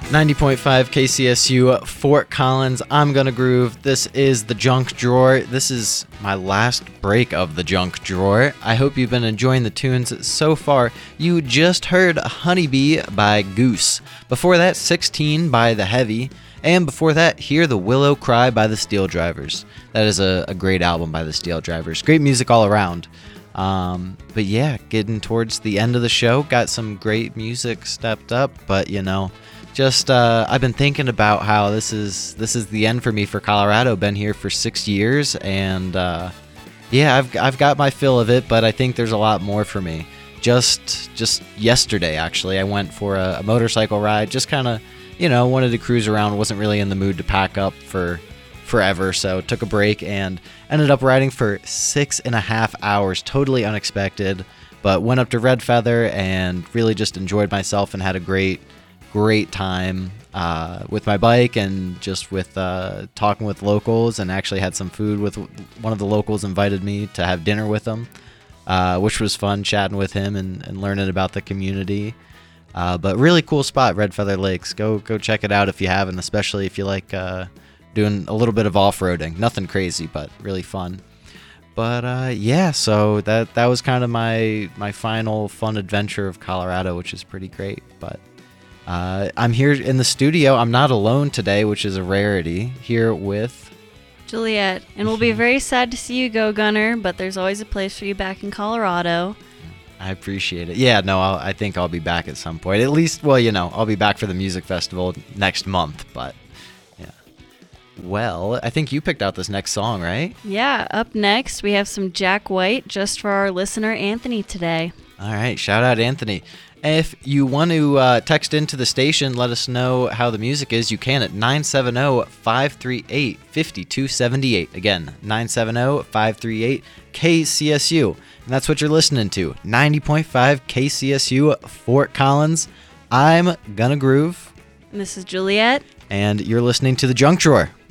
90.5 KCSU, Fort Collins. I'm gonna groove. This is the Junk Drawer. This is my last break of the Junk Drawer. I hope you've been enjoying the tunes so far. You just heard Honeybee by Goose. Before that, 16 by The Heavy. And before that, Hear the Willow Cry by the Steel Drivers. That is a great album by the Steel Drivers. Great music all around. But yeah, getting towards the end of the show, got some great music stepped up, but just I've been thinking about how this is the end for me for Colorado. Been here for 6 years, and yeah, I've got my fill of it, but I think there's a lot more for me. Just yesterday, actually, I went for a motorcycle ride. Just kind of wanted to cruise around. Wasn't really in the mood to pack up for forever, so took a break and ended up riding for 6.5 hours. Totally unexpected, but went up to Red Feather and really just enjoyed myself and had a great time with my bike and just with talking with locals, and actually had some food with one of the locals. Invited me to have dinner with him, which was fun, chatting with him and learning about the community. But really cool spot, Red Feather Lakes. Go check it out if you haven't, especially if you like doing a little bit of off-roading. Nothing crazy, but really fun. But yeah, so that was kind of my final fun adventure of Colorado, which is pretty great. But I'm here in the studio. I'm not alone today, which is a rarity, here with Juliet. And we'll be very sad to see you go, Gunner, but there's always a place for you back in Colorado. I appreciate it. Yeah, no, I think I'll be back at some point. At least, well, I'll be back for the music festival next month, but yeah. Well, I think you picked out this next song, right? Yeah, up next, we have some Jack White just for our listener, Anthony, today. All right, shout out, Anthony. If you want to text into the station, let us know how the music is, you can at 970-538-5278. Again, 970-538-KCSU. And that's what you're listening to, 90.5 KCSU, Fort Collins. I'm gonna groove. And this is Juliet. And you're listening to The Junk Drawer.